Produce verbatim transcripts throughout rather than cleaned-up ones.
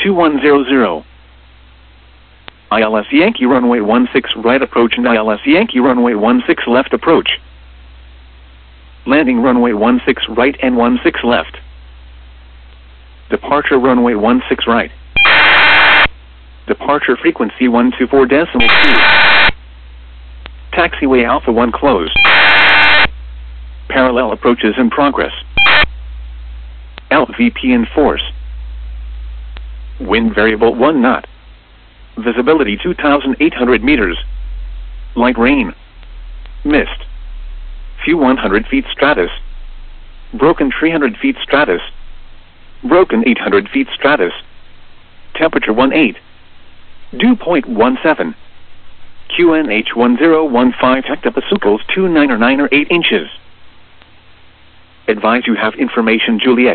two one zero zero. I L S Yankee runway one six right approach and I L S Yankee runway one six left approach. Landing runway one six right and one six left. Departure runway one six right. Departure frequency one two four decimal two. Taxiway Alpha one closed. Parallel approaches in progress. L V P in force. Wind variable one knot. Visibility two thousand eight hundred meters. Light rain. Mist. Few one hundred feet stratus. Broken three hundred feet stratus. Broken eight hundred feet stratus. Temperature one eight. Dew point one seven. Q N H one zero one five hectopascals two nine or nine or eight inches. Advise you have information Juliet.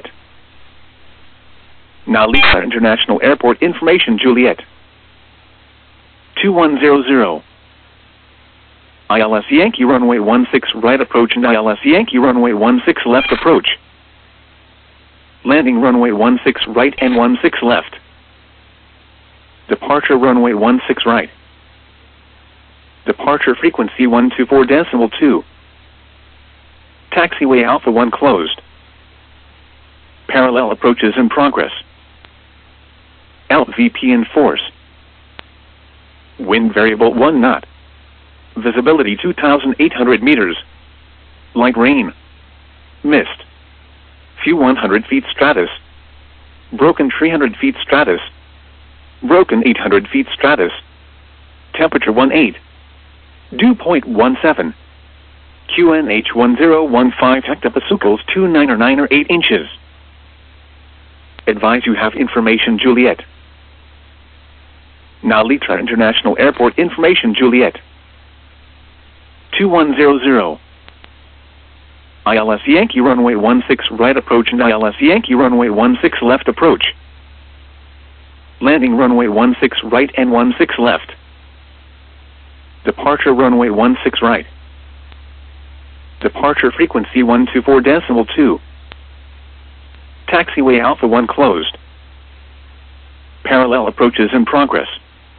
Nalita International Airport information Juliet. two one zero zero. I L S Yankee runway one six right approach and I L S Yankee runway one six left approach. Landing runway one six right and one six left. Departure runway one six right. Departure frequency one two four decimal two. Taxiway Alpha one closed. Parallel approaches in progress. L V P in force. Wind variable one knot. Visibility two thousand eight hundred meters. Light rain. Mist. Few one hundred feet stratus. Broken three hundred feet stratus. Broken eight hundred feet stratus. Temperature one eight. Dew point one seven. Q N H one zero one five hectopascals two nine or nine or eight inches. Advise you have information Juliet. Nalita International Airport information Juliet. two one zero zero. I L S Yankee runway one six right approach and I L S Yankee runway one six left approach. Landing runway one six right and one six left. Departure runway one six right. Departure frequency one two four decimal two. Taxiway Alpha one closed. Parallel approaches in progress.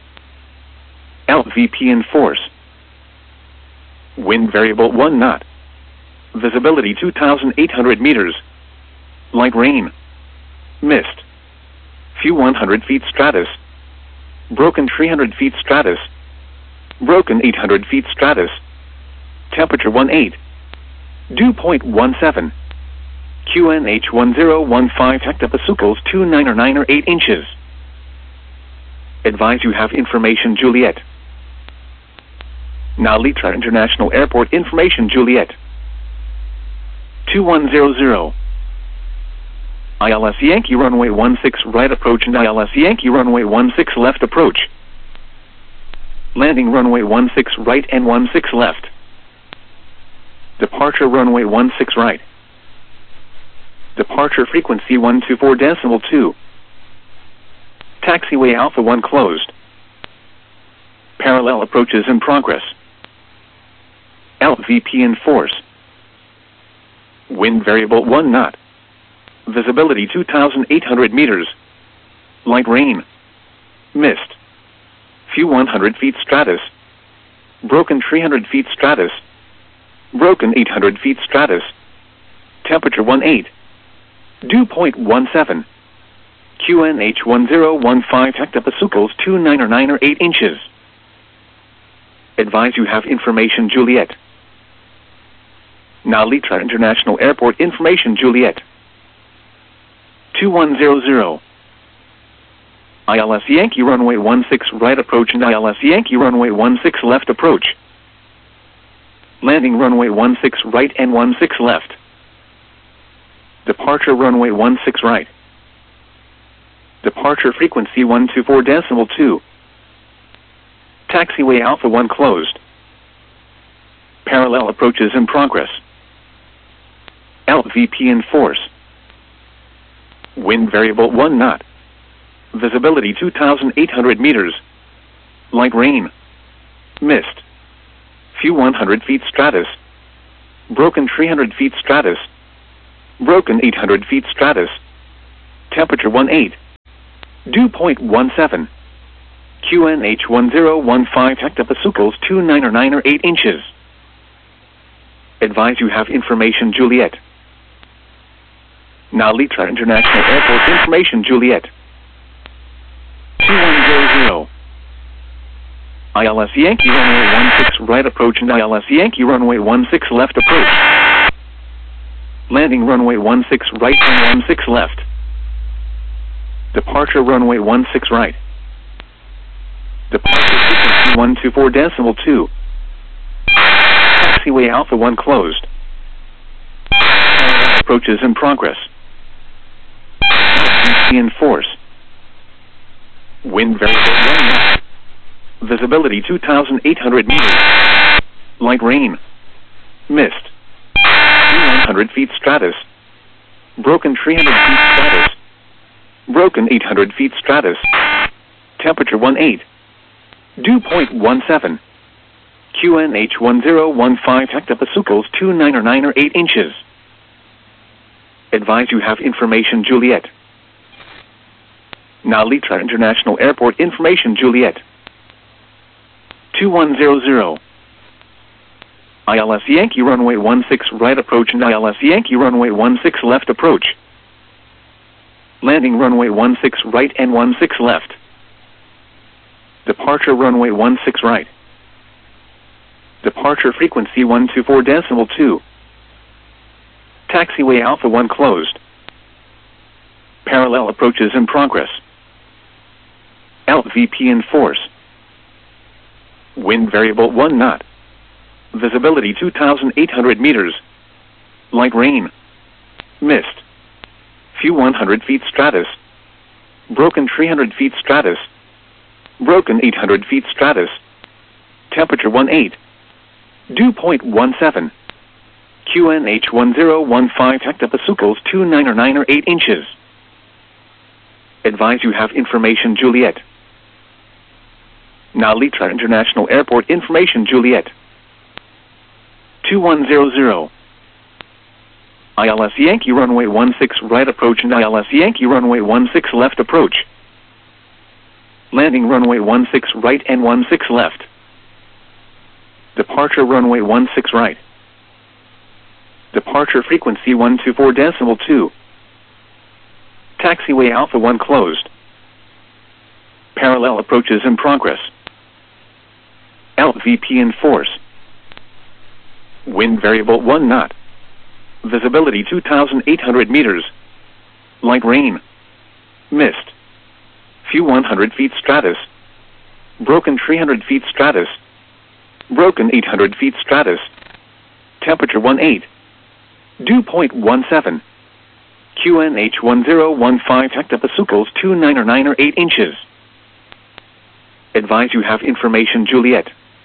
L V P in force. Wind variable one knot. Visibility two thousand eight hundred meters. Light rain. Mist. Few one hundred feet stratus. Broken three hundred feet stratus. Broken eight hundred feet stratus. Temperature one eight. Dew point one seven. Q N H one zero one five hectopascals two nine or nine or eight inches. Advise you have information Juliet. Nalita International Airport information Juliet. two one zero zero. I L S Yankee runway one six right approach and I L S Yankee runway one six left approach. Landing runway one six right and one six left. Departure runway one six right. Departure frequency one two four decimal two. Taxiway Alpha one closed. Parallel approaches in progress. L V P in force. Wind variable one knot. Visibility two thousand eight hundred meters. Light rain. Mist. Few one hundred feet stratus. Broken three hundred feet stratus. Broken eight hundred feet stratus. Temperature one eight. Dew point one seven. Q N H one zero one five hectopascals two nine or nine or eight inches. Advise you have information Juliet. Nalita International Airport information Juliet. two one zero zero. I L S Yankee runway one six right approach and I L S Yankee runway one six left approach. Landing runway one six right and one six left. Departure runway one six right. Departure frequency one two four decimal two. Taxiway Alpha one closed. Parallel approaches in progress. L V P in force. Wind variable one knot. Visibility two thousand eight hundred meters. Light rain. Mist. Few one hundred feet stratus. Broken three hundred feet stratus. Broken eight hundred feet stratus. Temperature one eight. Dew point one seven. Q N H one zero one five hectopascals two nine or nine or eight inches. Advise you have information Juliet. Now Litra International Airport information Juliet. two one zero zero. I L S Yankee runway one six right approach and I L S Yankee runway one six left approach. Landing runway one six right and one six left. Departure runway one six right. Departure frequency one two four decimal two. Taxiway Alpha one closed. Approaches in progress. In force. Wind variable one knot. Visibility two thousand eight hundred meters. Light rain. Mist. one hundred feet stratus. Broken three hundred feet stratus. Broken eight hundred feet stratus. Temperature one eight. Dew point one seven. Q N H one zero one five hectopascals two nine or nine or eight inches. Advise you have information Juliet. Now Litra International Airport information Juliet. two one zero zero. I L S Yankee runway one six right approach and I L S Yankee runway one six left approach. Landing runway one six right and one six left. Departure runway one six right. Departure frequency one two four decimal two. Taxiway Alpha one closed. Parallel approaches in progress. L V P in force. Wind variable one knot. Visibility two thousand eight hundred meters. Light rain. Mist. Few one hundred feet stratus. Broken three hundred feet stratus. Broken eight hundred feet stratus. Temperature one eight. Dew point one seven. Q N H one zero one five hectopascals two nine or nine or eight inches. Advise you have information Juliet. Now Litra International Airport information Juliet. two one zero zero. I L S Yankee runway one six right approach and I L S Yankee runway one six left approach. Landing runway one six right and one six left. Departure runway one six right. Departure frequency one two four decimal two. Taxiway Alpha one closed. Parallel approaches in progress. L V P in force. Wind variable one knot. Visibility two thousand eight hundred meters. Light rain. Mist. Few one hundred feet stratus. Broken three hundred feet stratus. Broken eight hundred feet stratus. Temperature one eight. Dew point one seven. Q N H one zero one five hectopascals two nine or nine or eight inches. Advise you have information Juliet.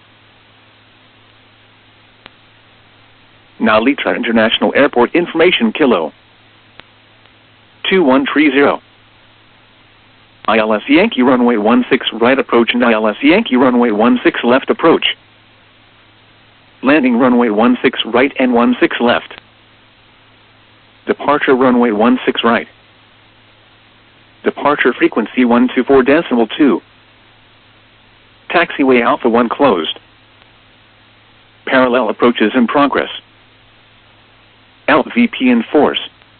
Now Litra International Airport information Kilo. two one three zero. I L S Yankee runway one six right approach and I L S Yankee runway one six left approach. Landing runway one six right and one six left. Departure runway one six right. Departure frequency one two four decimal two. Taxiway Alpha one closed. Parallel approaches in progress. L V P in force.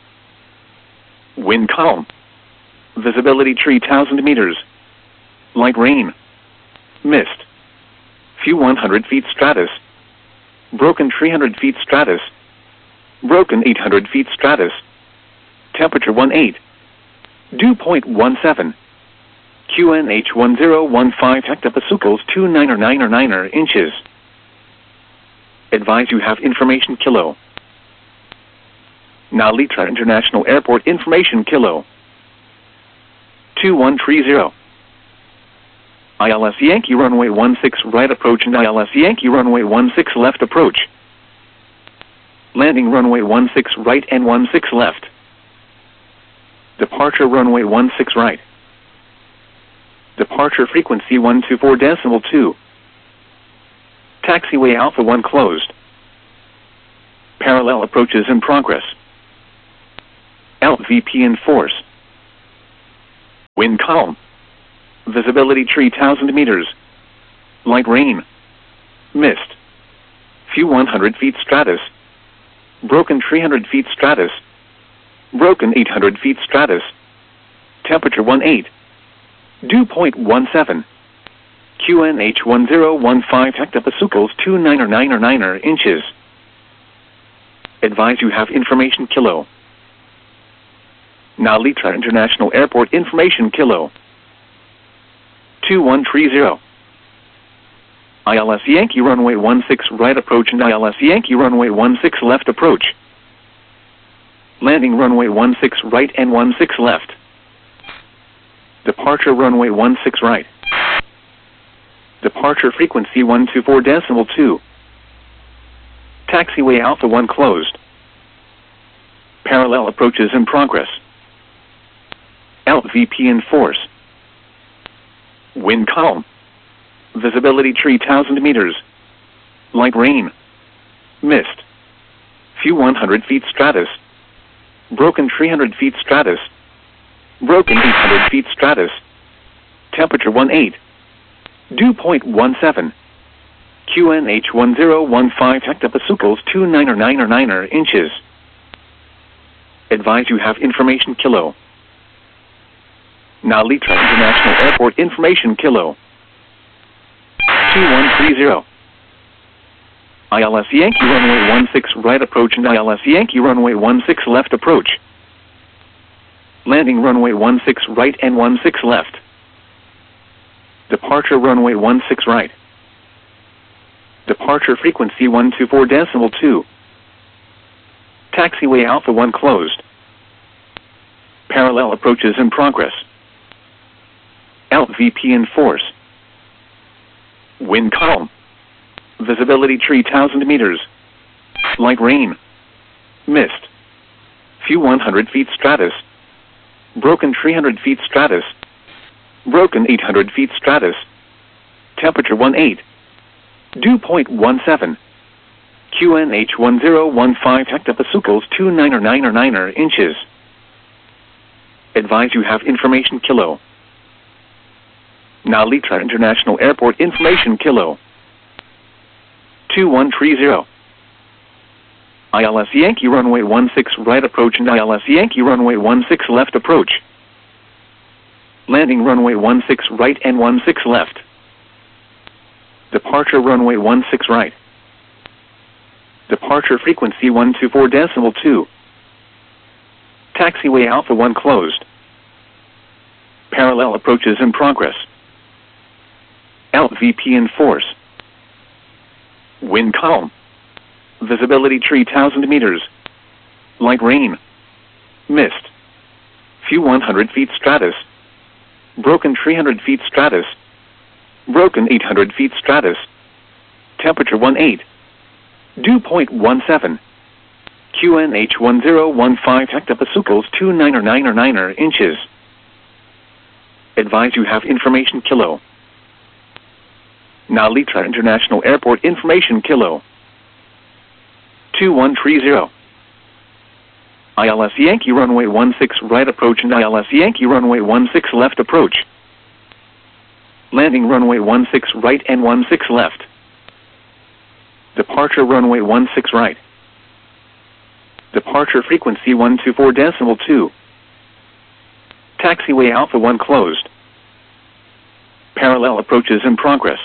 Wind calm. Visibility three thousand meters. Light rain. Mist. Few one hundred feet stratus. Broken three hundred feet stratus. Broken eight hundred feet stratus. Temperature one eight. Dew point one seven. Q N H one zero one five hectopascals two nine or nine or nine or inches. Advise you have information Kilo. Now Litra International Airport information Kilo. two one three zero. I L S Yankee runway one six right approach and I L S Yankee runway one six left approach. Landing runway one six right and one six left. Departure runway one six right. Departure frequency one two four decimal two. Taxiway Alpha one closed. Parallel approaches in progress. L V P in force. Wind calm. Visibility three thousand meters. Light rain. Mist. Few one hundred feet stratus. Broken three hundred feet stratus. Broken eight hundred feet stratus. Temperature one eight. Dew point one seven. Q N H one zero one five hectopascals two niner niner niner inches. Advise you have information kilo. Nalitra International Airport information kilo. two one three zero. I L S Yankee runway one six right approach and I L S Yankee runway one six left approach. Landing runway one six right and one six left. Departure runway one six right. Departure frequency one two four decimal two. Taxiway Alpha one closed. Parallel approaches in progress. L V P in force. Wind calm. Visibility three thousand meters. Light rain. Mist. Few one hundred feet stratus. Broken three hundred feet stratus. Broken eight hundred feet stratus. Temperature one eight. Dew point one seven. Q N H one zero one five hectopascals two niner niner niner inches. Advise you have information kilo. Nalitra International Airport information kilo. two one three zero. I L S Yankee runway one six right approach and I L S Yankee runway one six left approach. Landing runway one six right and one six left. Departure runway one six right. Departure frequency one two four decimal two. Taxiway Alpha one closed. Parallel approaches in progress. L V P in force. Wind calm. Visibility three thousand meters. Light rain. Mist. Few one hundred feet stratus. Broken three hundred feet stratus. Broken eight hundred feet stratus. Temperature one eight. Dew point one seven. Q N H one zero one five hectopascals two niner niner niner inches. Advise you have information kilo. Nalitra International Airport information kilo. two one three zero. I L S Yankee runway one six right approach and I L S Yankee runway one six left approach. Landing runway one six right and one six left. Departure runway one six right. Departure frequency one two four decimal two. Taxiway Alpha one closed. Parallel approaches in progress. L V P in force. Wind calm. Visibility three thousand meters. Light rain. Mist. Few one hundred feet stratus. Broken three hundred feet stratus. Broken eight hundred feet stratus. Temperature one eight. Dew point one seven. Q N H one zero one five hectopascals two niner niner niner inches. Advise you have information kilo. Nalitra International Airport information kilo. two one three zero. I L S Yankee runway one six right approach and I L S Yankee runway one six left approach. Landing runway one six right and one six left. Departure runway one six right. Departure frequency one two four decimal two. Taxiway Alpha one closed. Parallel approaches in progress.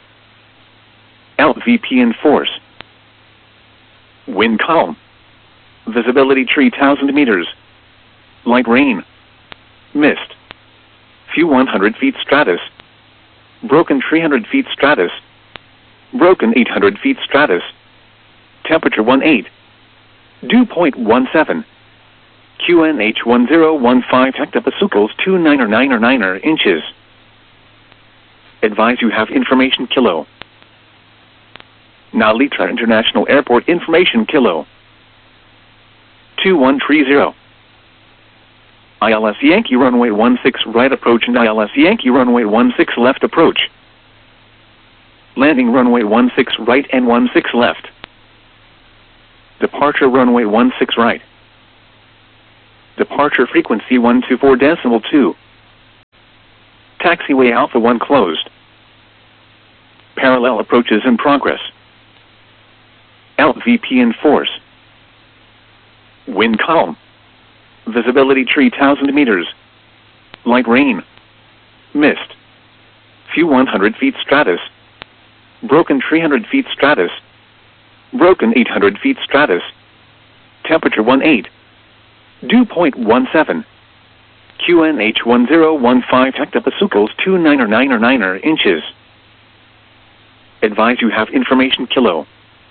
L V P in force. Wind calm. Visibility three thousand meters. Light rain. Mist. Few one hundred feet stratus. Broken three hundred feet stratus. Broken eight hundred feet stratus. Temperature one eight. Dew point one seven. Q N H one zero one five hectopascals two niner niner niner inches. Advise you have information kilo. Nalitra International Airport information kilo. two one three zero. I L S Yankee runway one six right approach and I L S Yankee runway one six left approach. Landing runway one six right and one six left. Departure runway one six right. Departure frequency one two four decimal two. Taxiway Alpha one closed. Parallel approaches in progress. Alt V P in force. Wind calm. Visibility three thousand meters. Light rain. Mist. Few one hundred feet stratus. Broken three hundred feet stratus. Broken eight hundred feet stratus. Temperature one eight. Dew point one seven. Q N H one zero one five hectopascals two niner niner niner inches. Advise you have information kilo.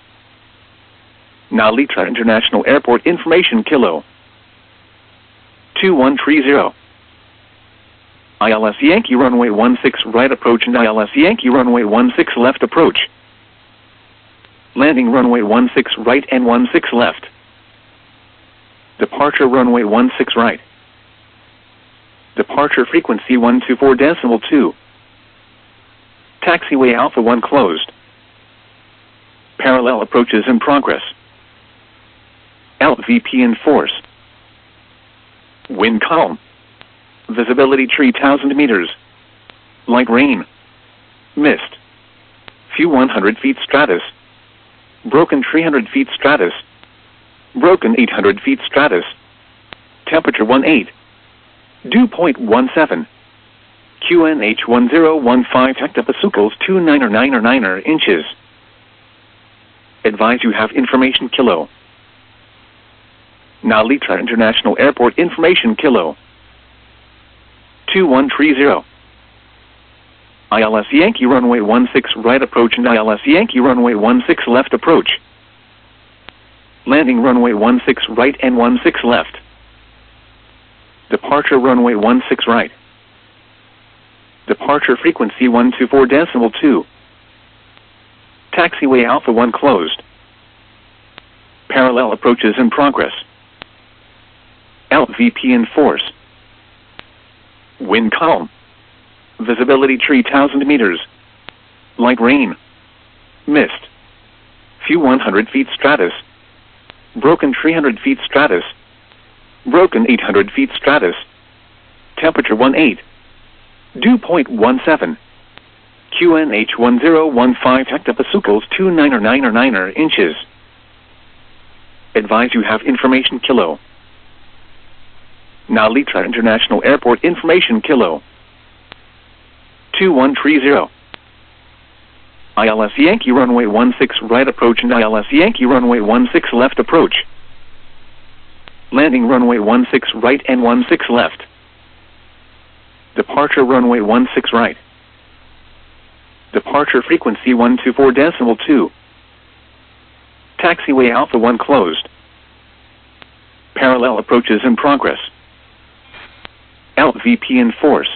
Now Litra International Airport information kilo. two one three zero. I L S Yankee runway one six right approach and I L S Yankee runway one six left approach. Landing runway one six right and one six left. Departure runway one six right. Departure frequency one two four decimal two. Taxiway Alpha one closed. Parallel approaches in progress. Alt V P in force. Wind calm. Visibility three thousand meters. Light rain. Mist. Few one hundred feet stratus. Broken three hundred feet stratus. Broken eight hundred feet stratus. Temperature one eight. Dew point one seven. Q N H one zero one five hectopascals two niner niner niner inches. Advise you have information kilo. Now Litra International Airport information kilo. two one three zero. I L S Yankee runway one six right approach and I L S Yankee runway one six left approach. Landing runway one six right and one six left. Departure runway one six right. Departure frequency one two four decimal two. Taxiway Alpha one closed. Parallel approaches in progress. Alt V P in force. Wind calm. Visibility three thousand meters. Light rain. Mist. Few one hundred feet stratus. Broken three hundred feet stratus. Broken eight hundred feet stratus. Temperature one eight. Dew point one seven. Q N H one zero one five hectopascals two niner niner niner inches. Advise you have information kilo. Now Litra International Airport information kilo. two one three zero. I L S Yankee runway one six right approach and I L S Yankee runway one six left approach. Landing runway one six right and one six left. Departure runway one six right. Departure frequency one two four decimal two. Taxiway Alpha one closed. Parallel approaches in progress. Alt V P in force.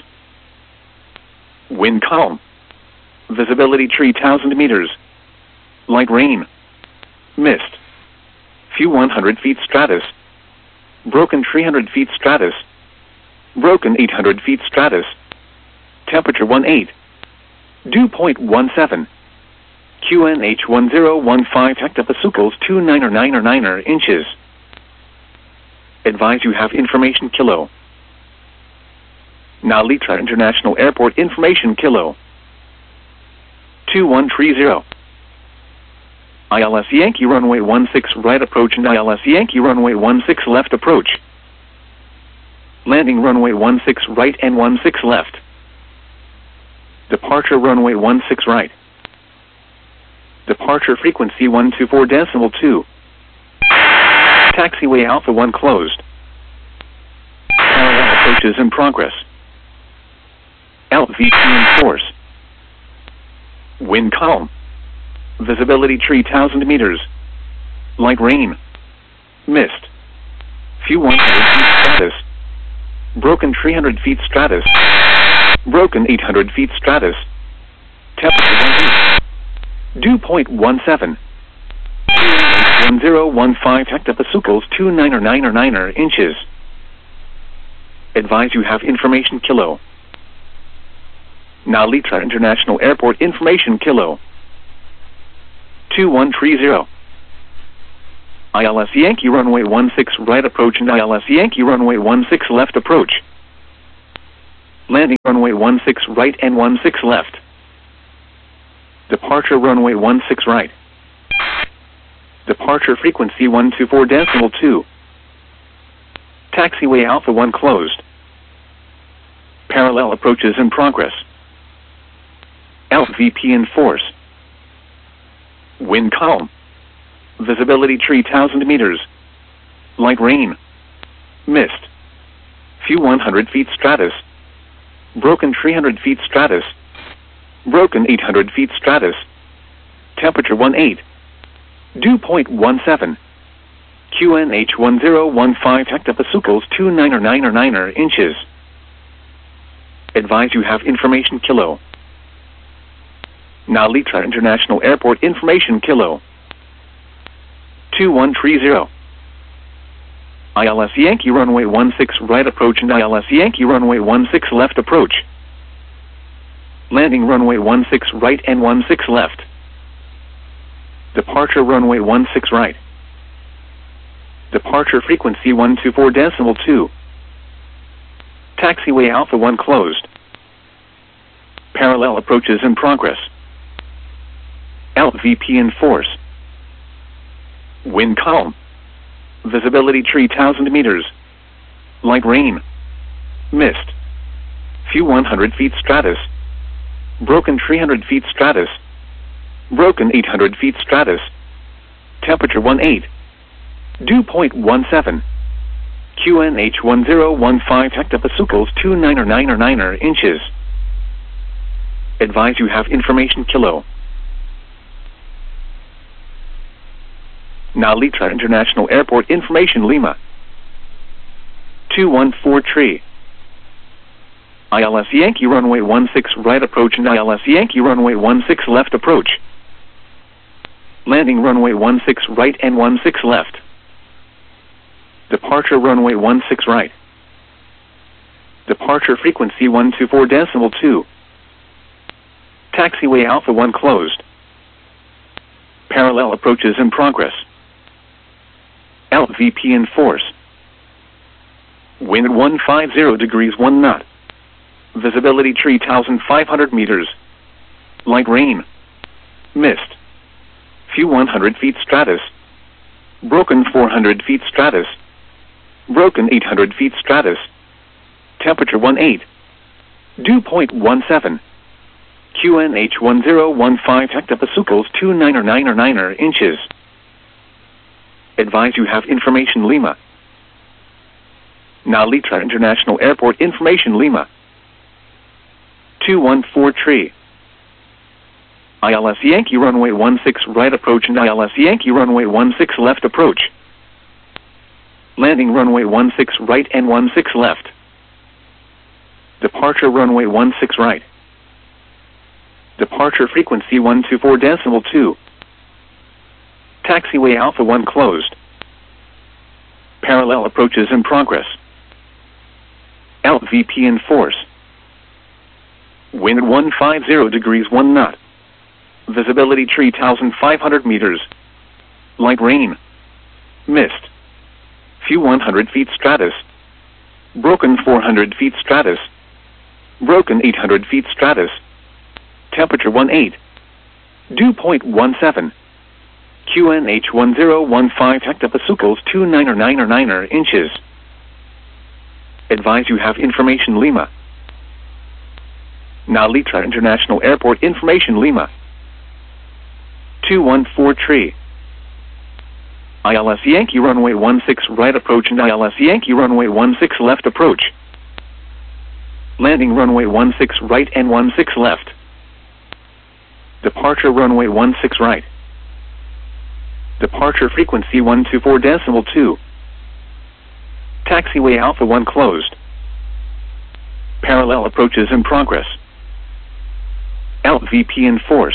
Wind calm. Visibility three thousand meters. Light rain. Mist. Few one hundred feet stratus. Broken three hundred feet stratus. Broken eight hundred feet stratus. Temperature one eight. Dew point one seven. Q N H one zero one five hectopascals two niner niner niner inches. Advise you have information kilo. Now Litra International Airport information kilo. two one three zero. I L S Yankee runway one six right approach and I L S Yankee runway one six left approach. Landing runway one six right and one six left. Departure runway one six right. Departure frequency one two four decimal two. Taxiway Alpha one closed. Parallel approaches in progress. Alt V P in force. Wind calm. Visibility three thousand meters. Light rain. Mist. Few one hundred feet stratus. Broken three hundred feet stratus. Broken eight hundred feet stratus. Temperature one eight. Dew point one seven. one zero one five hectopascals two niner niner niner inches. Advise you have information kilo. Now Litra International Airport information kilo. two one three zero. I L S Yankee runway one six right approach and I L S Yankee runway one six left approach. Landing runway one six right and one six left. Departure runway one six right. Departure frequency one two four decimal two. Taxiway Alpha one closed. Parallel approaches in progress. L V P in force. Wind calm. Visibility three thousand meters. Light rain. Mist. Few one hundred feet stratus. Broken three hundred feet stratus. Broken eight hundred feet stratus. Temperature one eight. Dew point one seven. Q N H one zero one five hectopascals two niner niner niner inches. Advise you have information kilo. Nalitra International Airport information kilo. two one three zero. I L S Yankee runway one six right approach and I L S Yankee runway one six left approach. Landing runway one six right and one six left. Departure runway one six right. Departure frequency one two four decimal two. Taxiway Alpha one closed. Parallel approaches in progress. L V P in force. Wind calm. Visibility three thousand meters. Light rain. Mist. Few one hundred feet stratus. Broken three hundred feet stratus. Broken eight hundred feet stratus. Temperature one eight. Dew point one seven. Q N H one zero one five hectopascals two niner niner niner inches. Advise you have information kilo. Nalitra International Airport information Lima. two one four three. I L S Yankee runway one six right approach and I L S Yankee runway one six left approach. Landing runway one six right and one six left. Departure runway one six right. Departure frequency one two four decimal two. Taxiway Alpha one closed. Parallel approaches in progress. L V P in force. Wind one five zero degrees one knot. Visibility three thousand five hundred meters. Light rain. Mist. Few one hundred feet stratus. Broken four hundred feet stratus. Broken eight hundred feet stratus. Temperature one eight. Dew point one seven. Q N H one zero one five hectopascals two niner niner niner inches. Advise you have information Lima. Nalitra International Airport information Lima. two one four three. I L S Yankee runway one six right approach and I L S Yankee runway one six left approach. Landing runway one six right and one six left. Departure runway one six right. Departure frequency one two four decimal two. Taxiway Alpha one closed. Parallel approaches in progress. L V P in force. Wind one five zero degrees one knot. Visibility three thousand five hundred meters. Light rain. Mist. Few one hundred feet stratus. Broken four hundred feet stratus. Broken eight hundred feet stratus. Temperature one eight. Dew point one seven. Q N H one zero one five hectopascals two niner niner niner inches. Advise you have information Lima. Nalitra International Airport information Lima. two one four three. I L S Yankee runway one six right approach and I L S Yankee runway one six left approach. Landing runway one six right and one six left. Departure runway one six right. Departure frequency one two four decimal two. Taxiway Alpha one closed. Parallel approaches in progress. L V P in force.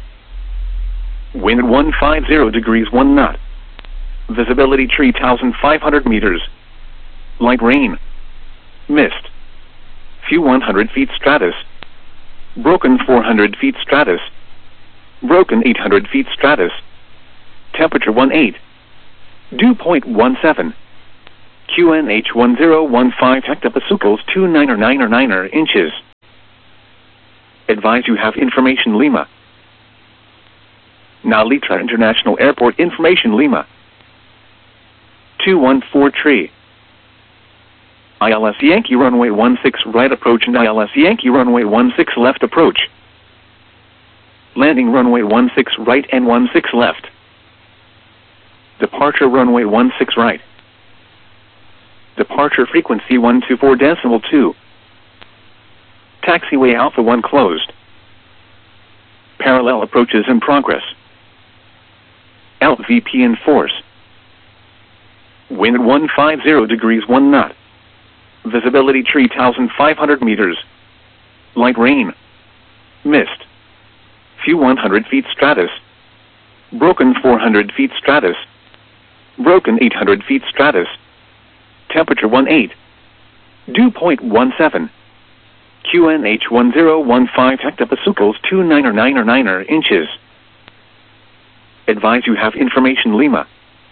Wind one five zero degrees one knot. Visibility three thousand five hundred meters. Light rain. Mist. Few one hundred feet stratus. Broken four hundred feet stratus. Broken eight hundred feet stratus. Temperature one eight. Dew point one seven. Q N H one zero one five hectopascals two niner niner niner inches. Advise you have information Lima. Nalitra International Airport information Lima. two one four tree. I L S Yankee runway one six right approach and I L S Yankee runway one six left approach. Landing runway one six right and one six left. Departure runway one six right. Departure frequency one two four decimal two. Taxiway Alpha one closed. Parallel approaches in progress. L V P in force. Wind one fifty degrees one knot. Visibility three thousand five hundred meters. Light rain. Mist. Few one hundred feet stratus. Broken four hundred feet stratus. Broken eight hundred feet stratus. Temperature one eight. Dew point one seven. Q N H one zero one five hectopascals two niner niner niner inches. Advise you have information Lima.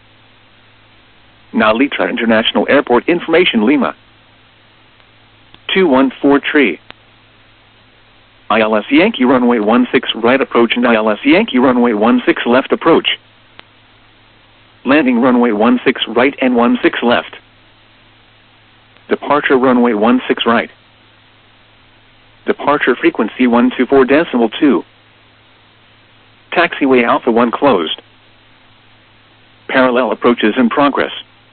Nalitra International Airport information Lima. two one four tree. I L S Yankee runway one six right approach and I L S Yankee runway one six left approach. Landing runway one six right and one six left. Departure runway one six right. Departure frequency one two four decimal two. Taxiway Alpha one closed. Parallel approaches in progress.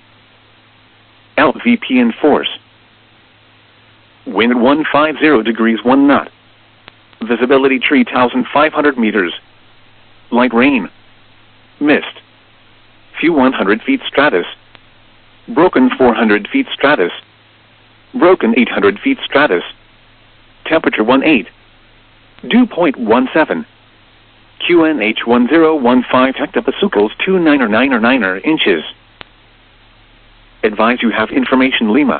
L V P in force. Wind one fifty degrees one knot. Visibility three thousand five hundred meters. Light rain. Mist. Few one hundred feet stratus. Broken four hundred feet stratus. Broken eight hundred feet stratus. Temperature one eight. Dew point one seven. Q N H one zero one five hectopascals two niner niner niner inches. Advise you have information Lima.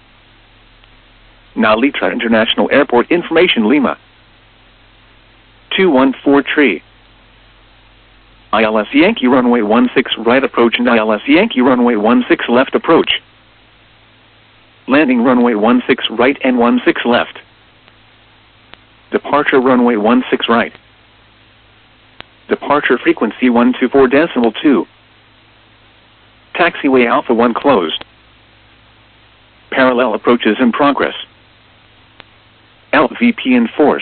Nalitra International Airport information Lima. two one four tree. I L S Yankee runway one six right approach and I L S Yankee runway one six left approach. Landing runway one six right and one six left. Departure runway one six right. Departure frequency one two four decimal two. Taxiway Alpha one closed. Parallel approaches in progress. L V P in force.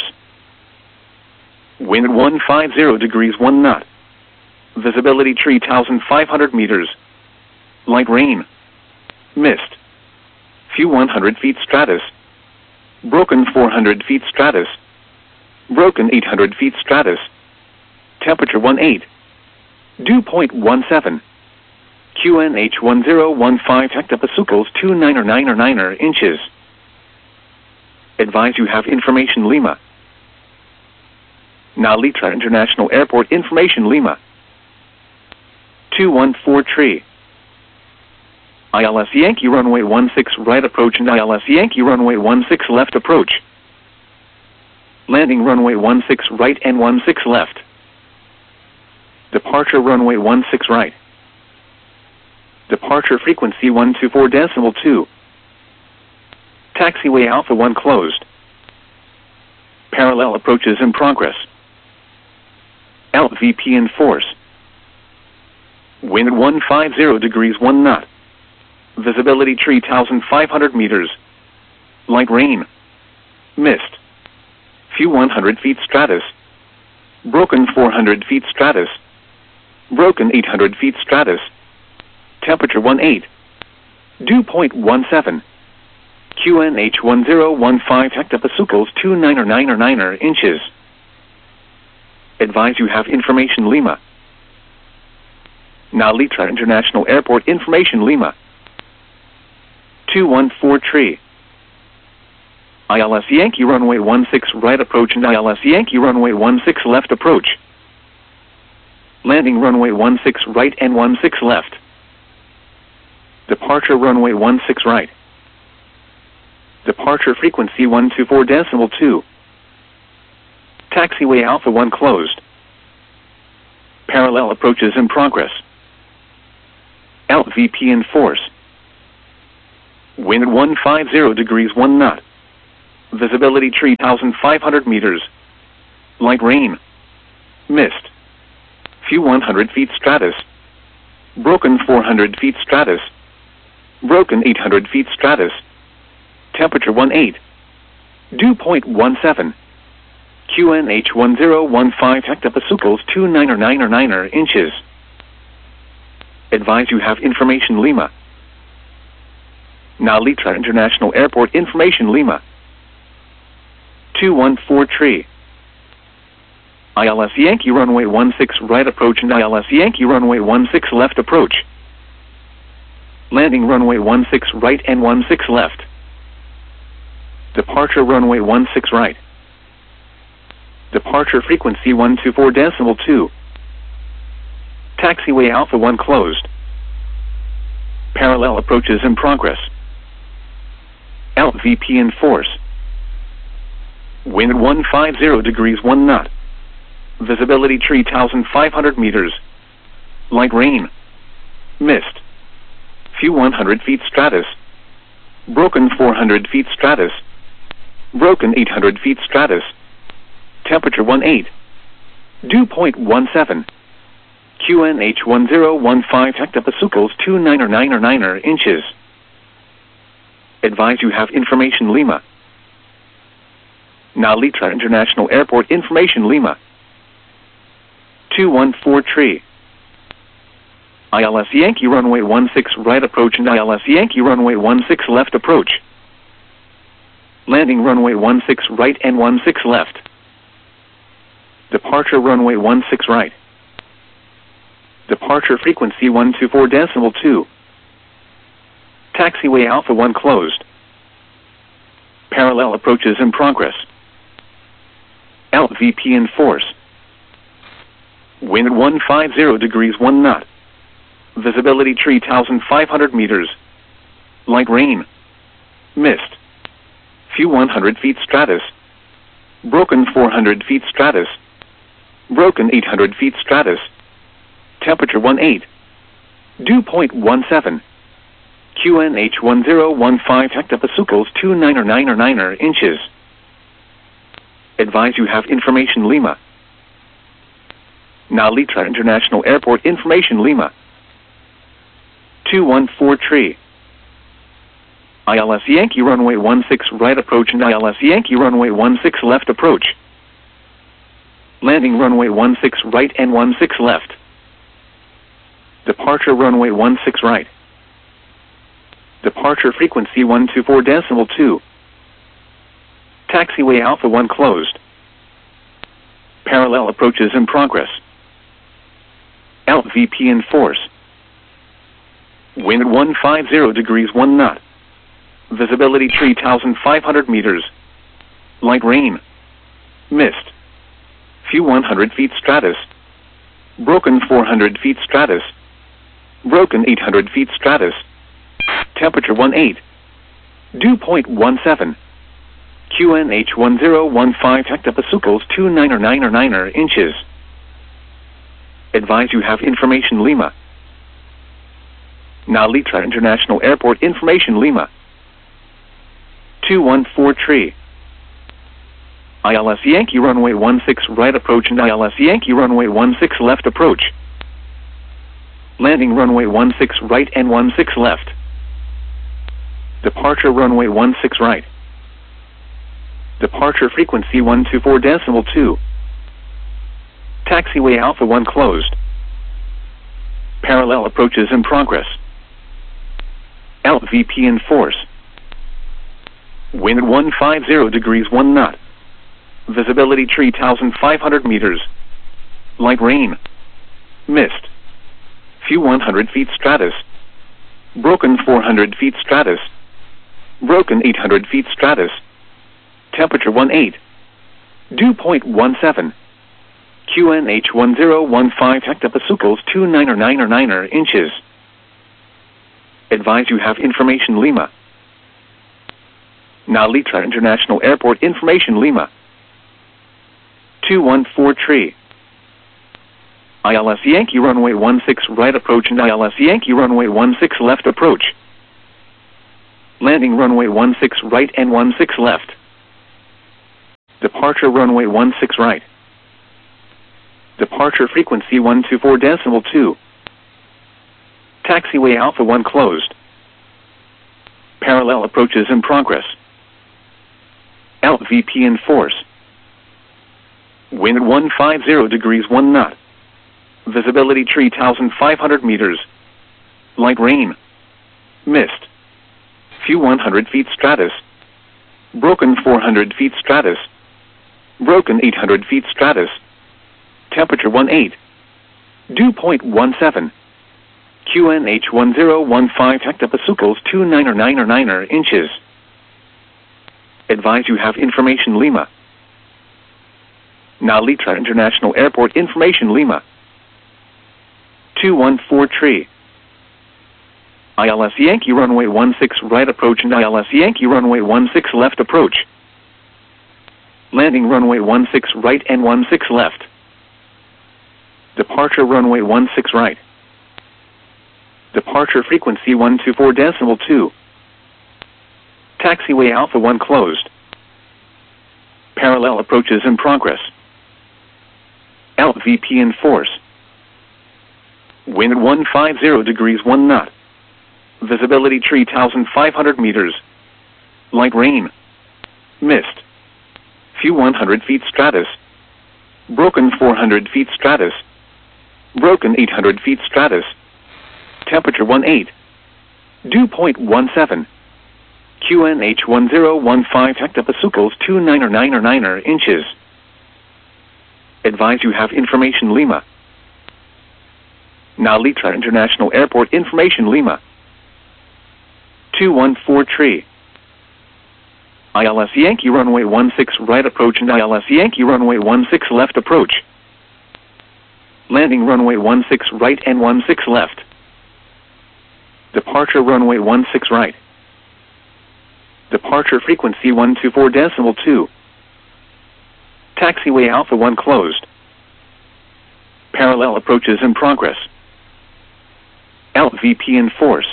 Wind one fifty degrees one knot. Visibility three thousand five hundred meters. Light rain. Mist. Few one hundred feet stratus. Broken four hundred feet stratus. Broken eight hundred feet stratus. Temperature one eight. Dew point one seven. Q N H one zero one five hectopascals two niner niner niner inches. Advise you have information Lima. Nalitra International Airport information Lima. two one four tree. I L S Yankee runway one six right approach and I L S Yankee runway one six left approach. Landing runway one six right and one six left. Departure runway one six right. Departure frequency one two four decimal two. Taxiway Alpha one closed. Parallel approaches in progress. L V P in force. Wind one fifty degrees one knot. Visibility three thousand five hundred meters. Light rain. Mist. Few one hundred feet stratus. Broken four hundred feet stratus. Broken eight hundred feet stratus. Temperature one eight. Dew point one seven. Q N H one zero one five hectopascals two niner niner niner inches. Advise you have information Lima. Nalitra International Airport information Lima. two one four tree. I L S Yankee runway one six right approach and I L S Yankee runway one six left approach. Landing runway one six right and one six left. Departure runway one six right. Departure frequency one two four decimal two. Taxiway Alpha one closed. Parallel approaches in progress. L V P in force. Wind at one hundred fifty degrees one knot. Visibility three thousand five hundred meters. Light rain. Mist. Few one hundred feet stratus. Broken four hundred feet stratus. Broken eight hundred feet stratus. Temperature one eight. Dew point one seven. Q N H one zero one five hectopascals two nine or nine or nine or inches. Advise you have information Lima. Nalitra International Airport information Lima. two one four three. I L S Yankee runway one six right approach and I L S Yankee runway one six left approach. Landing runway one six right and one six left. Departure runway one six right. Departure frequency one two four decimal two. Taxiway Alpha one closed. Parallel approaches in progress. L V P in force. Wind at one hundred fifty degrees one knot. Visibility three thousand five hundred meters. Light rain. Mist. Few one hundred feet stratus. Broken four hundred feet stratus. Broken eight hundred feet stratus. Temperature one eight. Dew point one seven. Q N H one zero one five hectopascals two nine or nine or nine or inches. Advise you have information Lima. Nalitra International Airport information Lima. two one four three. I L S Yankee runway one six right approach and I L S Yankee runway one six left approach. Landing runway one six right and one six left. Departure runway one six right. Departure frequency one two four decimal two. Taxiway Alpha one closed. Parallel approaches in progress. L V P in force. Wind at one hundred fifty degrees one knot. Visibility three thousand five hundred meters. Light rain. Mist. Few one hundred feet stratus. Broken four hundred feet stratus. Broken eight hundred feet stratus. Temperature one eight. Dew point one seven. Q N H one zero one five hectopascals two nine or nine or nine or inches. Advise you have information Lima. Nalitra International Airport information Lima. two one four three. I L S Yankee runway one six right approach and I L S Yankee runway one six left approach. Landing runway one six right and one six left. Departure runway one six right. Departure frequency one two four decimal two. Taxiway Alpha one closed. Parallel approaches in progress. L V P in force. Wind at one hundred fifty degrees one knot. Visibility three thousand five hundred meters. Light rain. Mist. Few one hundred feet stratus. Broken four hundred feet stratus. Broken eight hundred feet stratus. Temperature one eight. Dew point one seven. Q N H one zero one five hectopascals two nine or nine or nine or inches. Advise you have information Lima. Nalitra International Airport information Lima. two one four three. I L S Yankee runway one six right approach and I L S Yankee runway one six left approach. Landing runway one six right and one six left. Departure runway one six right. Departure frequency one two four decimal two. Taxiway Alpha one closed. Parallel approaches in progress. L V P in force. Wind at one hundred fifty degrees one knot. Visibility three thousand five hundred meters. Light rain. Mist. Few one hundred feet stratus. Broken four hundred feet stratus. Broken eight hundred feet stratus. Temperature one eight. Dew point one seven. Q N H one zero one five hectopascals two nine or nine or nine or inches. Advise you have information Lima. Nalitra International Airport information Lima. two one four three. I L S Yankee runway one six right approach and I L S Yankee runway one six left approach. Landing runway one six right and one six left. Departure runway one six right. Departure frequency one two four decimal two. Taxiway Alpha one closed. Parallel approaches in progress. L V P in force. Wind one five zero degrees one knot. Visibility three thousand five hundred meters. Light rain. Mist. Few one hundred feet stratus. Broken four hundred feet stratus. Broken eight hundred feet stratus. Temperature one eight. Dew point one seven. Q N H one zero one five hectopascals two niner niner niner inches. Advise you have information Lima. Nalitra International Airport information Lima. two one four tree. I L S Yankee runway one six right approach and I L S Yankee runway one six left approach. Landing runway one six right and one six left. Departure runway one six right. Departure frequency one two four decimal two. Taxiway Alpha one closed. Parallel approaches in progress. L V P in force. Wind one five zero degrees one knot. Visibility three thousand five hundred meters. Light rain. Mist. Few one hundred feet stratus. Broken four hundred feet stratus. Broken eight hundred feet stratus. Temperature one eight. Dew point one seven. Q N H one zero one five hectopascals two niner niner niner inches. Advise you have information Lima. Nalitra International Airport information Lima. two one four tree. I L S Yankee runway one six right approach and I L S Yankee runway one six left approach. Landing runway one six right and one six left. Departure runway one six right. Departure frequency one two four decimal two. Taxiway Alpha one closed. Parallel approaches in progress. L V P in force.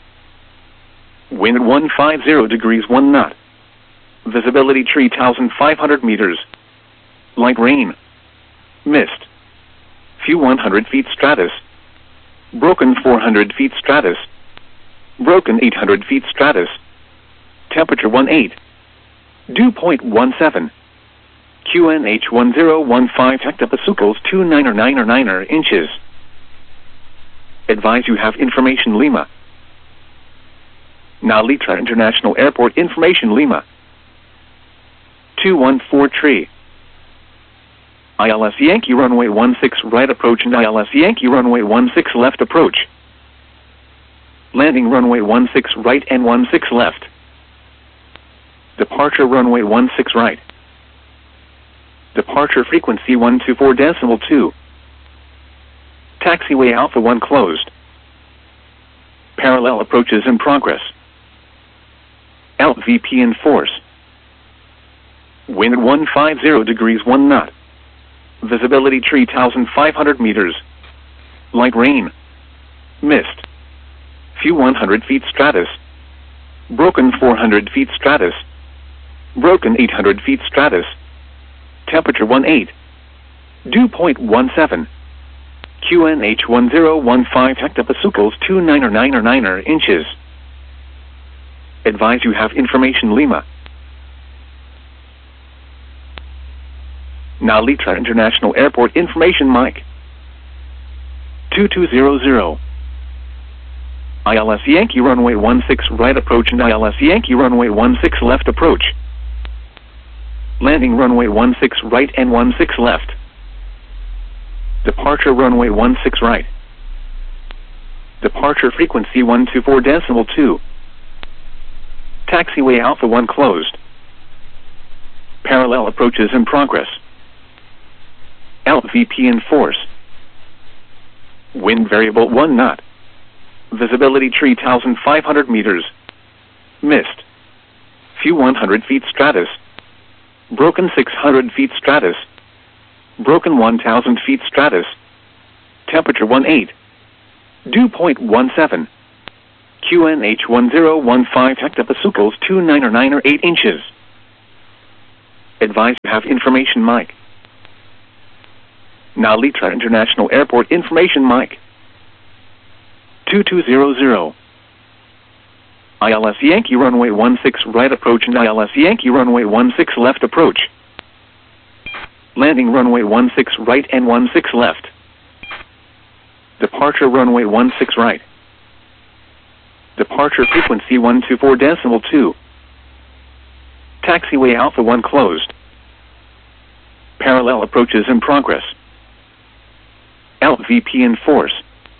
Wind one five zero degrees one knot. Visibility three thousand five hundred meters. Light rain. Mist. Few one hundred feet stratus. Broken four hundred feet stratus. Broken eight hundred feet stratus. Temperature one eight. Dew point one seven. Q N H one zero one five hectopascals two niner niner niner inches. Advise you have information Lima. Nalitra International Airport information Lima. two one four tree. I L S Yankee runway one six right approach and I L S Yankee runway one six left approach. Landing runway one six right and one six left. Departure runway one six right. Departure frequency one two four decimal two. Taxiway Alpha one closed. Parallel approaches in progress. L V P in force. Wind one five zero degrees one knot. Visibility three thousand five hundred meters. Light rain. Mist. Few one hundred feet stratus. Broken four hundred feet stratus. Broken eight hundred feet stratus. Temperature one eight. Dew point one seven. Q N H one zero one five hectopascals two niner niner niner inches. Advise you have information Lima. Nalitra International Airport information Mike. two two zero zero. I L S Yankee runway one six right approach and I L S Yankee runway one six left approach. Landing runway one six right and one six left. Departure runway one six right. Departure frequency one two four decimal two. Taxiway Alpha one closed. Parallel approaches in progress. L V P in force. Wind variable one knot. Visibility three thousand five hundred meters. Mist. Few one hundred feet stratus. Broken six hundred feet stratus. Broken one thousand feet stratus. Temperature one eight. Dew point one seven. Q N H one zero one five hectopascals two nine or nine or eight inches. Advise you have information mic. Now Litra International Airport information mic. two two zero zero. I L S Yankee runway one six right approach and I L S Yankee runway one six left approach. Landing runway one six right and one six left. Departure runway one six right. Departure frequency one two four decimal two. Taxiway Alpha one closed. Parallel approaches in progress. L V P in force.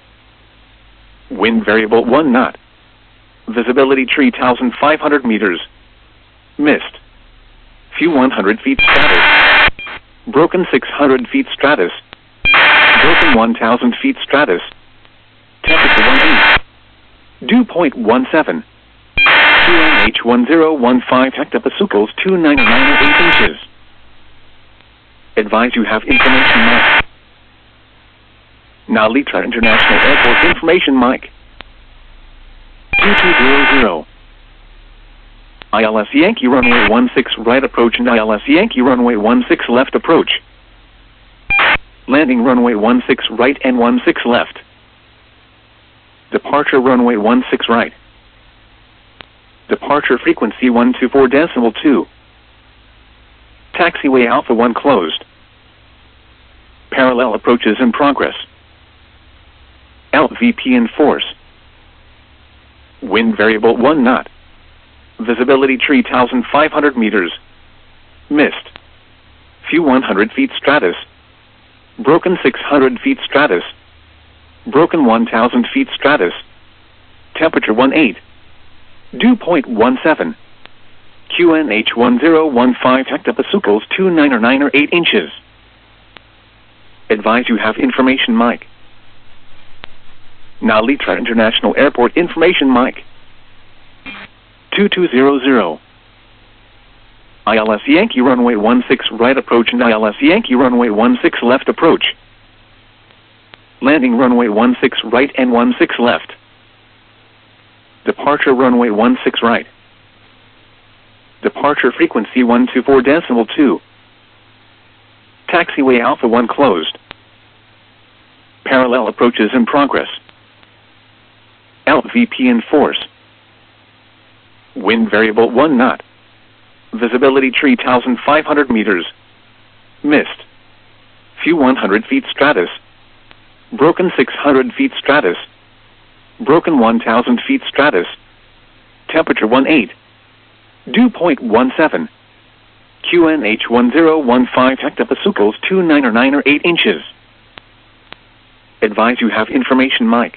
Wind variable one knot. Visibility three thousand five hundred meters. Mist. Few one hundred feet stratus. Broken six hundred feet stratus. Broken one thousand feet stratus. Temperature one eight. Dew point one seven. Q N H one zero one five hectopascals two nine or nine or eight inches. Advise you have information mic. Now Litra International Airport information mic. two two zero zero. I L S Yankee runway one six right approach and I L S Yankee runway one six left approach. Landing runway one six right and one six left. Departure runway one six right. Departure frequency one two four decimal two. Taxiway Alpha one closed. Parallel approaches in progress. L V P in force. Wind variable one knot. Visibility three thousand five hundred meters. Mist. Few one hundred feet stratus. Broken six hundred feet stratus. Broken one thousand feet stratus. Temperature one eight. Dew point one seven. Q N H one zero one five hectopascals two nine or nine or eight inches. Advise you have information mic. Now Litra International Airport information mic. two two zero zero. I L S Yankee runway one six right approach and I L S Yankee runway one six left approach. Landing runway one six right and one six left. Departure runway one six right. Departure frequency one two four decimal two. Taxiway Alpha one closed. Parallel approaches in progress. L V P in force. Wind variable one knot. Visibility three thousand five hundred meters. Mist. Few one hundred feet stratus. Broken six hundred feet stratus. Broken one thousand feet stratus. Temperature one eight. Dew point one seven. Q N H one zero one five hectopascals two nine or nine or eight inches. Advise you have information mic.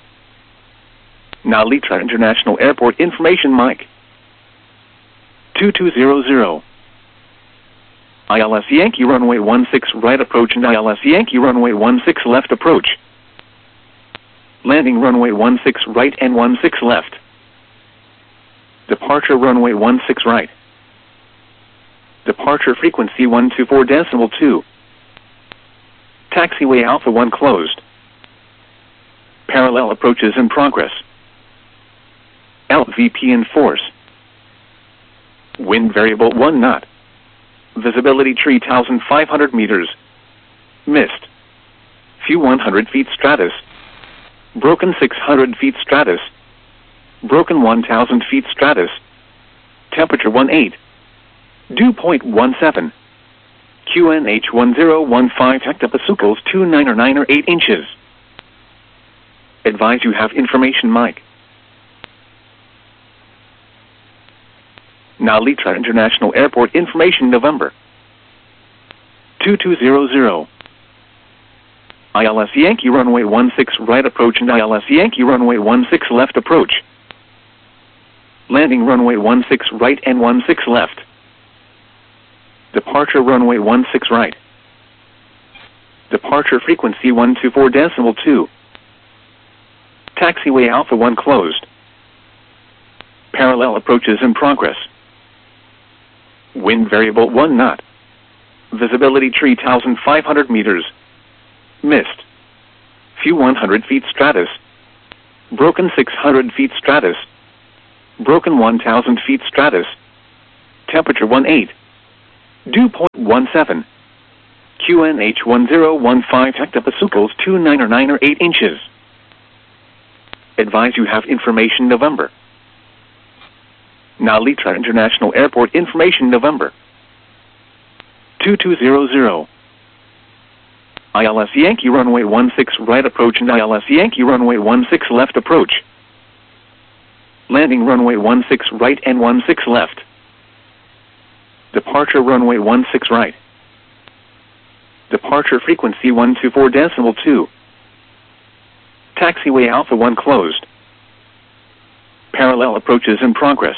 Now Litra International Airport information mic. two two zero zero. I L S Yankee runway one six right approach and I L S Yankee runway one six left approach. Landing runway one six right and one six left. Departure runway one six right. Departure frequency one two four decimal two. Taxiway Alpha one closed. Parallel approaches in progress. L V P in force. Wind variable one knot. Visibility three thousand five hundred meters. Mist. Few one hundred feet stratus. Broken six hundred feet stratus. Broken one thousand feet stratus. Temperature one eight. Dew point one seven. Q N H one zero one five hectopascals two nine or nine or eight inches. Advise you have information mic. Now Litra International Airport information November. two two zero zero. I L S Yankee runway one six right approach and I L S Yankee runway one six left approach. Landing runway one six right and one six left. Departure runway one six right. Departure frequency one two four decimal two. Taxiway Alpha one closed. Parallel approaches in progress. Wind variable one knot. Visibility three thousand five hundred meters. Mist. Few one hundred feet stratus. Broken six hundred feet stratus. Broken one thousand feet stratus. Temperature one eight. Dew point one seven. Q N H one zero one five hectopascals two nine or nine or eight inches. Advise you have information November. Nalitra International Airport information November. two two zero zero. I L S Yankee runway one six right approach and I L S Yankee runway one six left approach. Landing runway one six right and one six left. Departure runway one six right. Departure frequency one two four decimal two. Taxiway Alpha one closed. Parallel approaches in progress.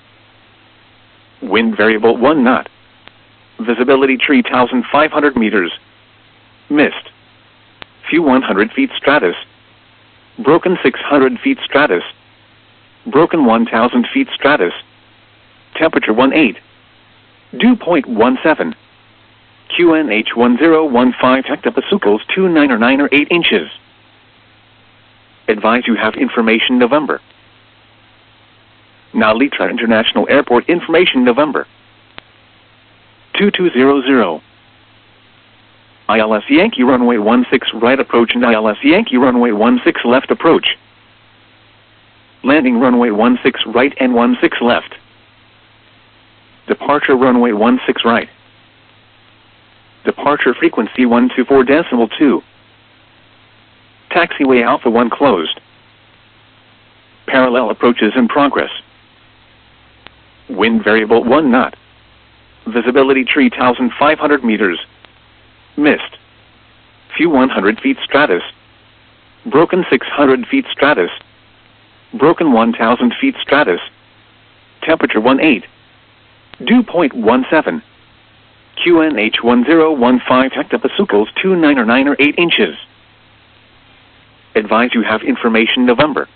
Wind variable one knot. Visibility three thousand five hundred meters. Mist. Few one hundred feet stratus. Broken six hundred feet stratus. Broken one thousand feet stratus. Temperature one eight. Dew point one seven. Q N H one zero one five hectopascals two nine or nine or eight inches. Advise you have information November. Nalitra International Airport information November. two two zero zero. I L S Yankee runway one six right approach and I L S Yankee runway one six left approach. Landing runway one six right and one six left. Departure runway one six right. Departure frequency one two four decimal two. Taxiway Alpha one closed. Parallel approaches in progress. Wind variable one knot. Visibility three thousand five hundred meters. Mist. Few one hundred feet stratus. Broken six hundred feet stratus. Broken one thousand feet stratus. Temperature one eight. Dew point one seven. Q N H one zero one five hectopascals two nine or nine or eight inches. Advise you have information November.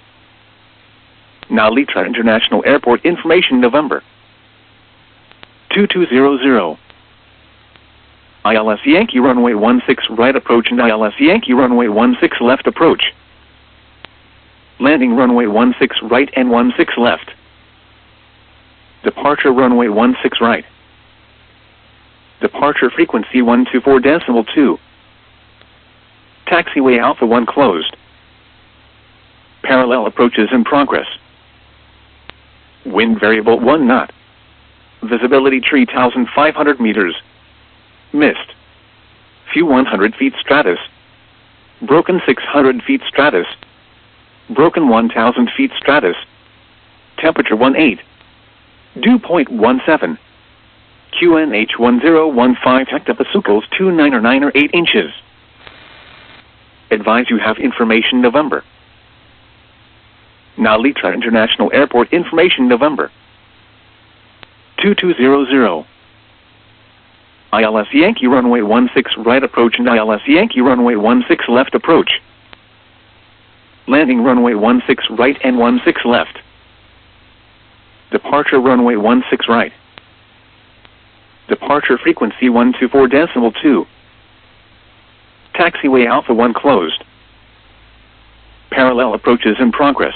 Nalitra International Airport information November. two two zero zero. I L S Yankee runway one six right approach and I L S Yankee runway one six left approach. Landing runway one six right and one six left. Departure runway one six right. Departure frequency one two four decimal two. Taxiway Alpha one closed. Parallel approaches in progress. Wind variable one knot. Visibility three thousand five hundred meters. Mist. Few one hundred feet stratus. Broken six hundred feet stratus. Broken one thousand feet stratus. Temperature one eight. Dew point one seven. Q N H one zero one five hectopascals two nine or nine or eight inches. Advise you have information November. Nalitra International Airport information November. two two zero zero. I L S Yankee runway one six right approach and I L S Yankee runway one six left approach. Landing runway one six right and one six left. Departure runway one six right. Departure frequency one two four decimal two. Taxiway Alpha one closed. Parallel approaches in progress.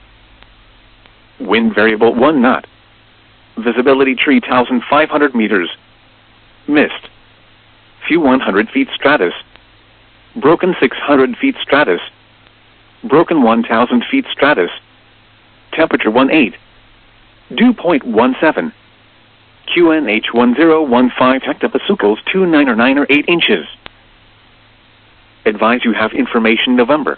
Wind variable one knot. Visibility three thousand five hundred meters. Mist. Few one hundred feet stratus. Broken six hundred feet stratus. Broken one thousand feet stratus. Temperature one eight. Dew point one seven. Q N H one zero one five hectopascals two nine or nine or eight inches. Advise you have information November.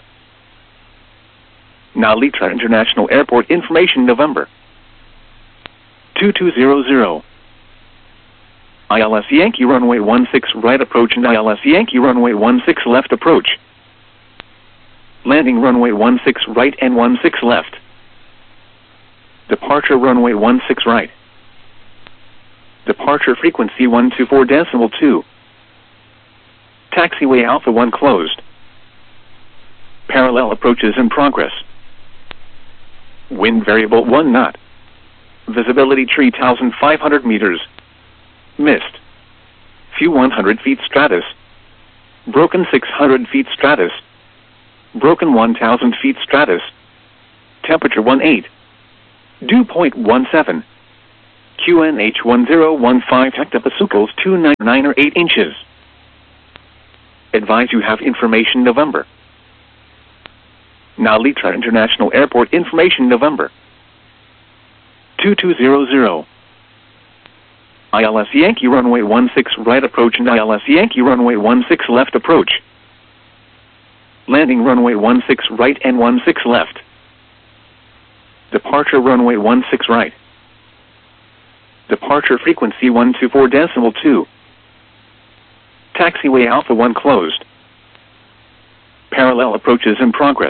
Nalitra International Airport information November. two two zero zero. I L S Yankee runway one six right approach and I L S Yankee runway one six left approach. Landing runway one six right and one six left. Departure runway one six right. Departure frequency one two four decimal two. Taxiway Alpha one closed. Parallel approaches in progress. Wind variable one knot. Visibility three thousand five hundred meters. Mist. Few one hundred feet stratus. Broken six hundred feet stratus. Broken one thousand feet stratus. Temperature one eight. Dew point one seven. Q N H one zero one five hectopascals two nine nine or eight inches. Advise you have information November. Nalitra International Airport information November. two two zero zero. I L S Yankee runway one six right approach and I L S Yankee runway one six left approach. Landing runway one six right and one six left. Departure runway one six right. Departure frequency one two four decimal two. Taxiway Alpha one closed. Parallel approaches in progress.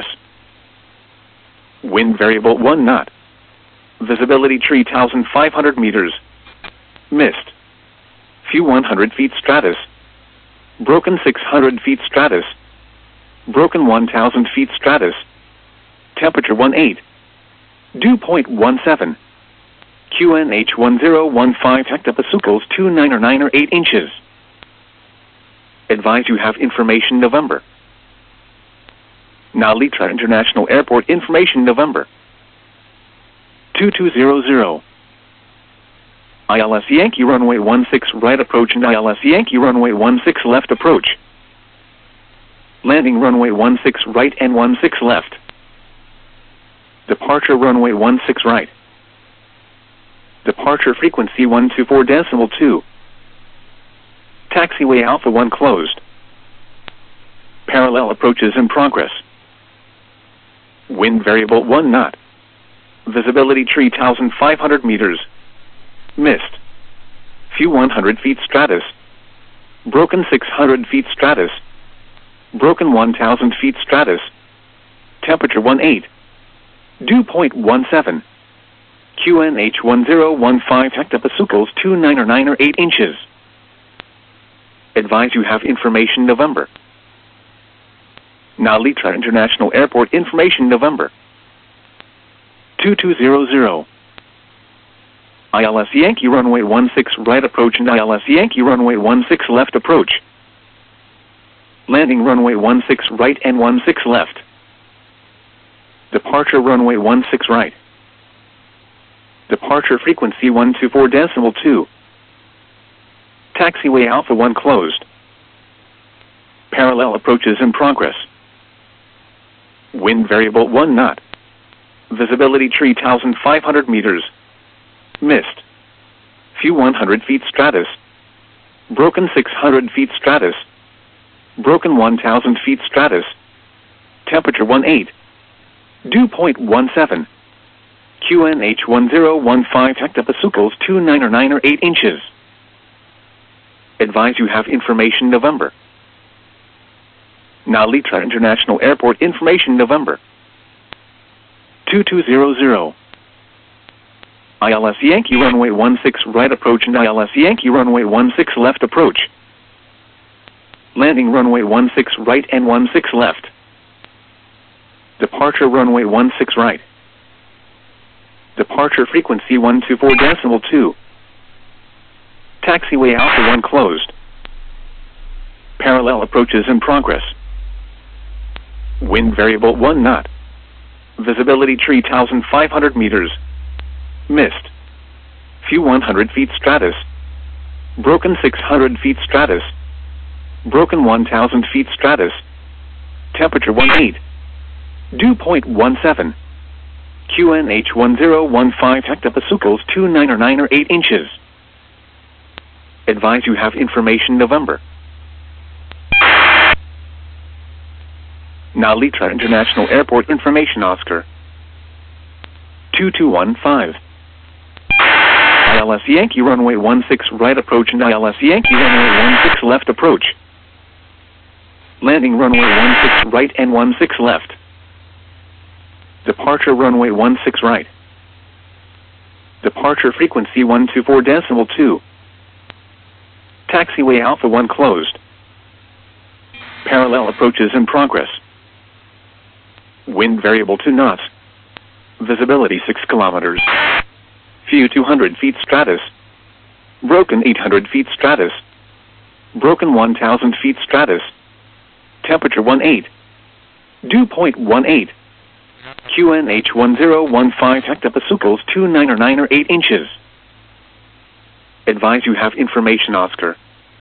Wind variable one knot. Visibility three thousand five hundred meters. Mist. Few one hundred feet stratus. Broken six hundred feet stratus. Broken one thousand feet stratus. Temperature one eight. Dew point one seven. Q N H one zero one five hectopascals two nine or nine or eight inches. Advise you have information November. Nalitra International Airport information November. two two zero zero. I L S Yankee runway one six right approach and I L S Yankee runway one six left approach. Landing runway one six right and one six left. Departure runway one six right. Departure frequency one two four decimal two. Taxiway Alpha one closed. Parallel approaches in progress. Wind variable one knot. Visibility three thousand five hundred meters. Mist. Few one hundred feet stratus. Broken six hundred feet stratus. Broken one thousand feet stratus. Temperature one eight. Dew point one seven. Q N H one zero one five hectopascals two nine or nine or eight inches. Advise you have information November. Nalitra International Airport information November. two two zero zero. I L S Yankee runway one six right approach and I L S Yankee runway one six left approach. Landing runway one six right and one six left. Departure runway one six right. Departure frequency one two four decimal two. Taxiway Alpha one closed. Parallel approaches in progress. Wind variable one knot. Visibility three thousand five hundred meters. Mist. Few one hundred feet stratus. Broken six hundred feet stratus. Broken one thousand feet stratus. Temperature one eight. Dew point one seven. Q N H one zero one five hectopascals two nine or nine or eight inches. Advise you have information November. Nalitra International Airport information November. two two zero zero. I L S Yankee runway one six right approach and I L S Yankee runway one six left approach. Landing runway one six right and one six left. Departure runway one six right. Departure frequency one two four decimal two. Taxiway Alpha one closed. Parallel approaches in progress. Wind variable one knot. Visibility three thousand five hundred meters. Mist. Few one hundred feet stratus. Broken six hundred feet stratus. Broken one thousand feet stratus. Temperature one eight. Dew point one seven. Q N H one zero one five hectopascals two nine or nine or eight inches. Advise you have information November. Nalitra International Airport information Oscar. two two one five. I L S Yankee runway one six right approach and I L S Yankee runway one six left approach. Landing runway one six right and one six left. Departure runway one six right. Departure frequency one two four decimal two. Taxiway Alpha one closed. Parallel approaches in progress. Wind variable two knots. Visibility six kilometers. Few two hundred feet stratus. Broken eight hundred feet stratus. Broken one thousand feet stratus. Temperature one eight. Dew point one eight. Q N H one zero one five hectopascals two nine or nine or eight inches. Advise you have information Oscar.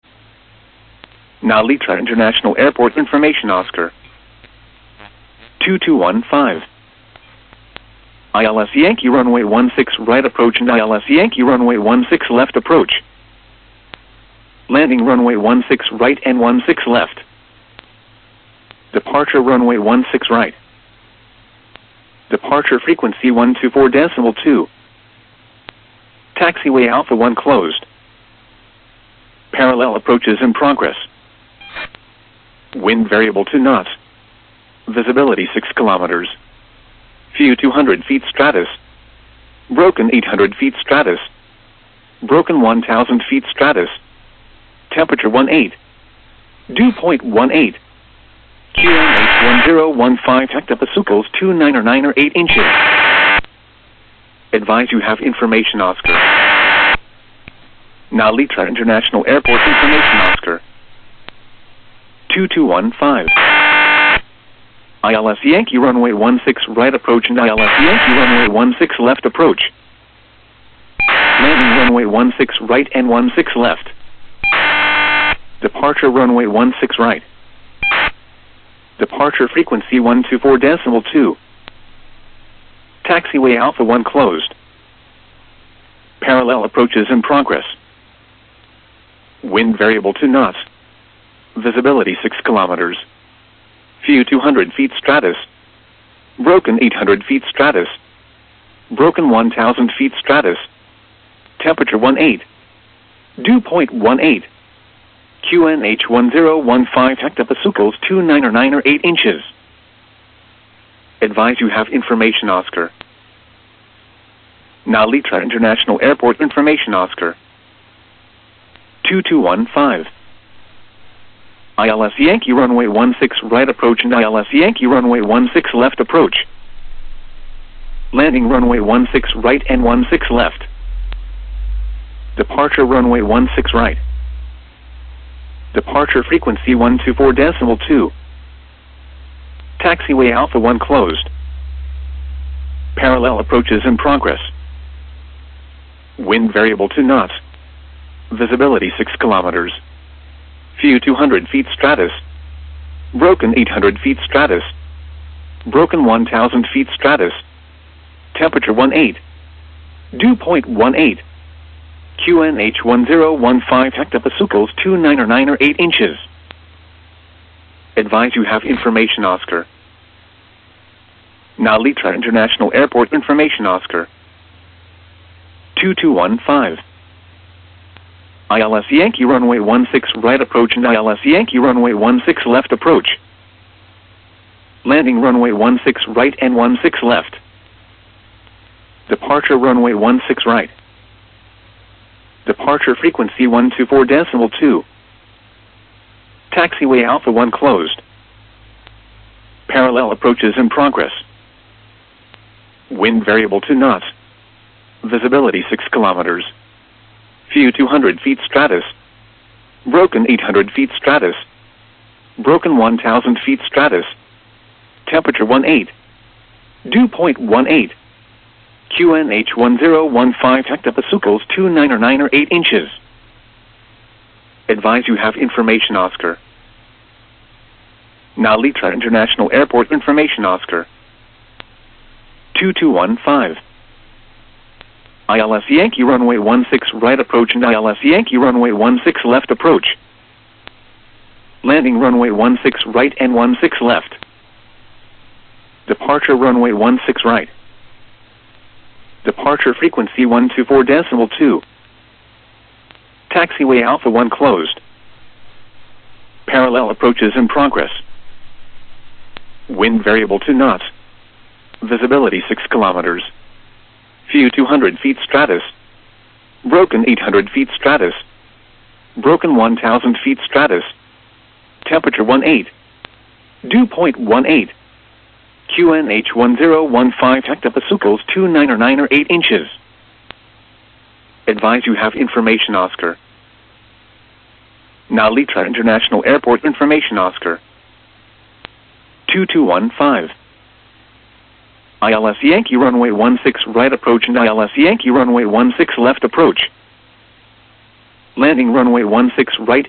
Nalitra International Airport information Oscar. two two one five. I L S Yankee runway one six right approach and I L S Yankee runway one six left approach. Landing runway one six right and one six left. Departure runway one six right. Departure frequency one two four decimal two. Taxiway Alpha one closed. Parallel approaches in progress. Wind variable to knots. Visibility six kilometers. View two hundred feet stratus. Broken eight hundred feet stratus. Broken one thousand feet stratus. Temperature one eight. Dew point one eight. Q N H one zero one five hectopascals two nine or nine or eight inches. Advise you have information Oscar. Nalitra International Airport information Oscar. two two one five. I L S Yankee runway one six right approach and I L S Yankee runway one six left approach. Landing runway one six right and one six left. Departure runway one six right. Departure frequency one two four decimal two. Taxiway Alpha one closed. Parallel approaches in progress. Wind variable to knots. Visibility six kilometers. View two hundred feet stratus. Broken eight hundred feet stratus. Broken one thousand feet stratus. Temperature one eight. Dew point one eight. Q N H one zero one five hectopascals two nine or nine or eight inches. Advise you have information Oscar. Nalitra International Airport information Oscar. two two one five. I L S Yankee runway one six right approach and I L S Yankee runway one six left approach. Landing runway one six right and one six left. Departure runway one six right. Departure frequency one two four decimal two. Taxiway Alpha one closed. Parallel approaches in progress. Wind variable to knots. Visibility six kilometers. View two hundred feet stratus. Broken eight hundred feet stratus. Broken one thousand feet stratus. Temperature one eight. Dew point one eight. Q N H one zero one five hectopascals two nine or nine or eight inches. Advise you have information Oscar. Nalitra International Airport information Oscar. two two one five. I L S Yankee runway one six right approach and I L S Yankee runway one six left approach. Landing runway one six right and one six left. Departure runway one six right. Departure frequency one two four decimal two. Taxiway Alpha one closed. Parallel approaches in progress. Wind variable to knots. Visibility six kilometers. View two hundred feet stratus. Broken eight hundred feet stratus. Broken one thousand feet stratus. Temperature one eight. Dew point one eight. Q N H one zero one five hectopascals two nine or nine or eight inches. Advise you have information Oscar. Nalitra International Airport information Oscar. two two one five. I L S Yankee runway one six right approach and I L S Yankee runway one six left approach. Landing runway one six right and one six left. Departure runway one six right. Departure frequency one two four decimal two. Taxiway Alpha one closed. Parallel approaches in progress. Wind variable to knots. Visibility six kilometers. View two hundred feet stratus. Broken eight hundred feet stratus. Broken one thousand feet stratus. Temperature one eight. Dew point one eight. Q N H one zero one five hectopascals two nine or nine or eight inches. Advise you have information Oscar. Nalitra International Airport information Oscar. two two one five. I L S Yankee runway one six right approach and I L S Yankee runway one six left approach. Landing runway one six right